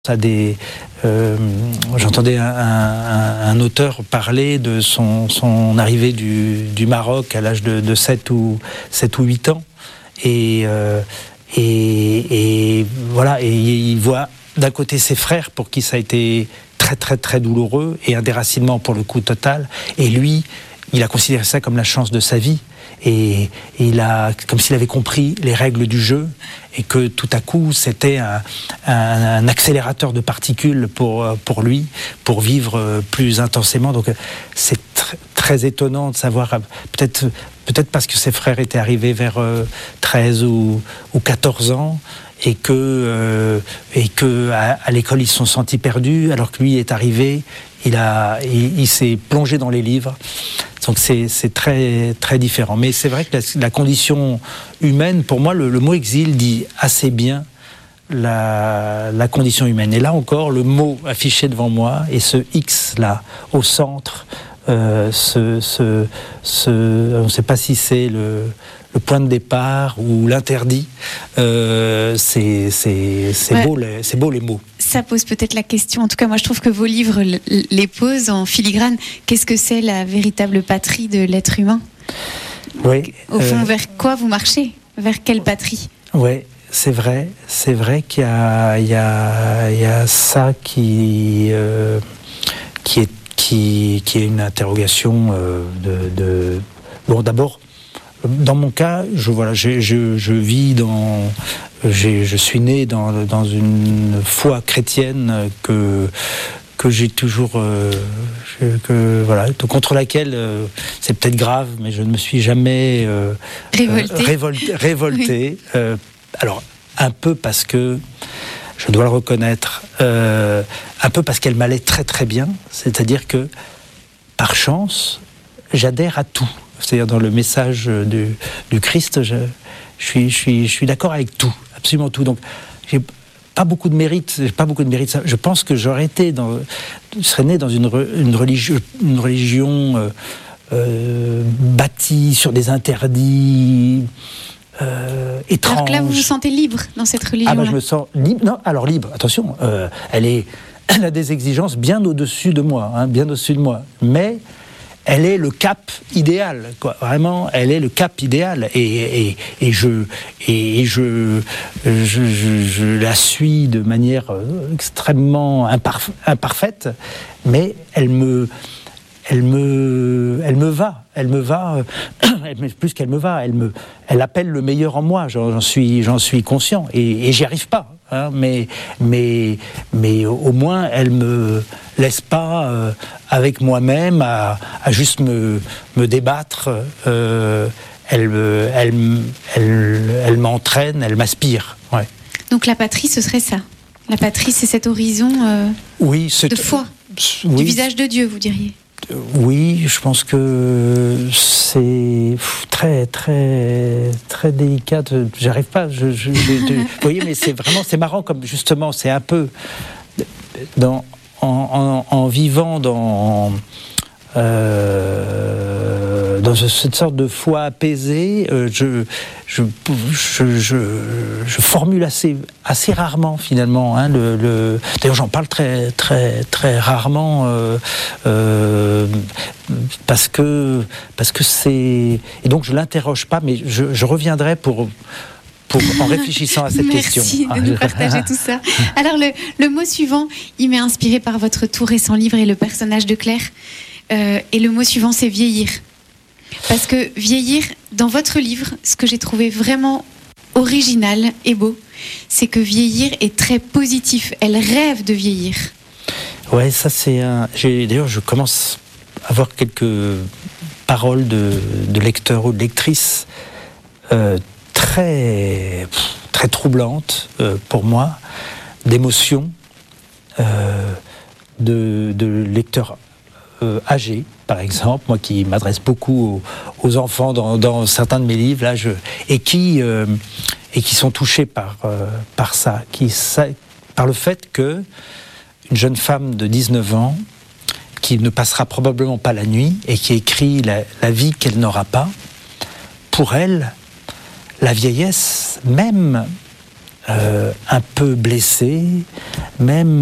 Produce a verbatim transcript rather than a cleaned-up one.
À des, euh, j'entendais un, un, un auteur parler de son, son arrivée du, du Maroc à l'âge de, de sept ou huit ans et, euh, et, et voilà, et il voit d'un côté ses frères pour qui ça a été très très très douloureux et un déracinement pour le coup total, et lui il a considéré ça comme la chance de sa vie. Et, et il a, comme s'il avait compris les règles du jeu et que tout à coup c'était un, un, un accélérateur de particules pour, pour lui, pour vivre plus intensément. Donc c'est tr- très étonnant de savoir, peut-être, peut-être parce que ses frères étaient arrivés vers euh, treize ou, ou quatorze ans, et que, euh, et que à, à l'école ils se sont sentis perdus, alors que lui est arrivé, il, a, il, il s'est plongé dans les livres. Donc c'est, c'est très, très différent. Mais c'est vrai que la, la condition humaine, pour moi, le, le mot exil dit assez bien la, la condition humaine. Et là encore, le mot affiché devant moi, et ce X là, au centre, euh, ce, ce, ce, on ne sait pas si c'est le, le point de départ ou l'interdit, euh, c'est, c'est, c'est, ouais. beau, les, c'est beau les mots. Ça pose peut-être la question, en tout cas moi je trouve que vos livres les posent en filigrane. Qu'est-ce que c'est la véritable patrie de l'être humain ? Oui, Au fond, euh, vers quoi vous marchez ? Vers quelle patrie ? Oui, c'est vrai, c'est vrai qu'il y a, il y a, il y a ça qui, euh, qui, est, qui, qui est une interrogation euh, de, de... Bon, d'abord, dans mon cas, je, voilà, je, je, je vis dans... J'ai, je suis né dans, dans une foi chrétienne que, que j'ai toujours... Euh, que, voilà, contre laquelle, euh, c'est peut-être grave, mais je ne me suis jamais... Euh, révolté. Euh, révolté. révolté oui. euh, alors, un peu parce que, je dois le reconnaître, euh, un peu parce qu'elle m'allait très très bien, c'est-à-dire que, par chance, j'adhère à tout. C'est-à-dire dans le message du, du Christ, je, je, suis, je, suis, je suis d'accord avec tout, absolument tout. Donc, j'ai pas beaucoup de mérite, j'ai pas beaucoup de mérite. Je pense que j'aurais été, dans, je serais né dans une, une religion, une religion euh, euh, bâtie sur des interdits euh, étranges. Alors que là, vous vous sentez libre dans cette religion. Ah ben, je me sens libre. Non, alors libre. Attention, euh, elle est, elle a des exigences bien au-dessus de moi, hein, bien au-dessus de moi, mais elle est le cap idéal, quoi. Vraiment, elle est le cap idéal, et, et, et, je, et je, je, je, je la suis de manière extrêmement imparf- imparfaite, mais elle me, elle me, elle me va, elle me va, plus qu'elle me va, elle me, elle appelle le meilleur en moi, j'en, j'en suis, j'en suis conscient, et, et j'y arrive pas. Hein, mais, mais, mais au moins, elle me laisse pas euh, avec moi-même à, à juste me, me débattre. Euh, elle, elle, elle, elle m'entraîne, elle m'aspire. Ouais. Donc la patrie, ce serait ça. La patrie, c'est cet horizon euh, oui, c'est, de foi, oui, du visage de Dieu, vous diriez. Oui, je pense que c'est très, très, très délicat. J'arrive pas. Je, je, je, je, vous voyez, mais c'est vraiment, c'est marrant comme justement, c'est un peu dans, en, en, en vivant dans. Euh, dans cette sorte de foi apaisée, euh, je, je, je, je, je formule assez, assez rarement finalement. Hein, le, le... D'ailleurs, j'en parle très, très, très rarement euh, euh, parce que, parce que c'est. Et donc, je l'interroge pas, mais je, je reviendrai pour. Pour, en réfléchissant à cette Merci question. Merci de nous partager tout ça. Alors, le, le mot suivant, il m'est inspiré par votre tout récent livre et le personnage de Claire. Euh, et le mot suivant, c'est vieillir. Parce que vieillir, dans votre livre, ce que j'ai trouvé vraiment original et beau, c'est que vieillir est très positif. Elle rêve de vieillir. Ouais, ça c'est un... J'ai, d'ailleurs, je commence à avoir quelques paroles de, de lecteurs ou de lectrices euh, très, très troublantes euh, pour moi, d'émotions, euh, de, de lecteurs Euh, âgés, par exemple, moi qui m'adresse beaucoup aux, aux enfants dans, dans certains de mes livres, là, je, et, qui, euh, et qui sont touchés par, euh, par ça, qui, ça, par le fait que une jeune femme de dix-neuf ans, qui ne passera probablement pas la nuit, et qui écrit la, la vie qu'elle n'aura pas, pour elle, la vieillesse, même euh, un peu blessée, même